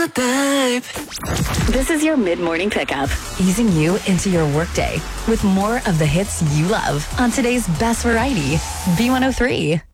the type. This is your mid-morning pickup, easing you into your workday with more of the hits you love on today's best variety, B103.